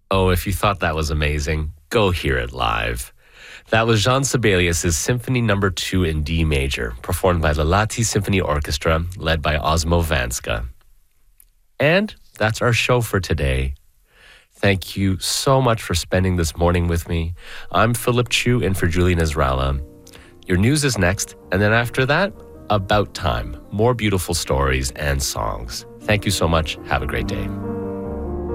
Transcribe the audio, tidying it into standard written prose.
Oh, if you thought that was amazing, go hear it live. That was Jean Sibelius' Symphony No. 2 in D major, performed by the Lahti Symphony Orchestra, led by Osmo Vanska. And that's our show for today. Thank you so much for spending this morning with me. I'm Philip Chu in for Julie Nasrallah. Your news is next, and then after that, About Time. More beautiful stories and songs. Thank you so much. Have a great day.